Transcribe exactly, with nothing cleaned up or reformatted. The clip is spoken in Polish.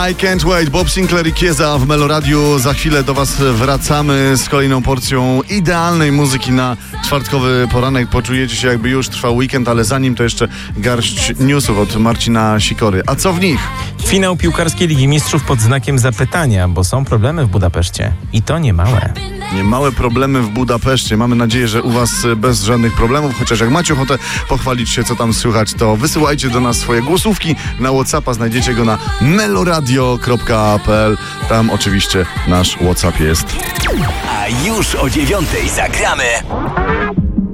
I Can't Wait, Bob Sinclair i Kieza w Meloradiu. Za chwilę do Was wracamy z kolejną porcją idealnej muzyki na czwartkowy poranek. Poczujecie się, jakby już trwał weekend, ale zanim to jeszcze garść newsów od Marcina Sikory. A co w nich? Finał piłkarskiej Ligi Mistrzów pod znakiem zapytania, bo są problemy w Budapeszcie. I to nie małe. Niemałe problemy w Budapeszcie. Mamy nadzieję, że u Was bez żadnych problemów, chociaż jak macie ochotę pochwalić się, co tam słychać, to wysyłajcie do nas swoje głosówki na WhatsAppa. Znajdziecie go na meloradio kropka p l. Tam oczywiście nasz WhatsApp jest. A już o dziewiątej zagramy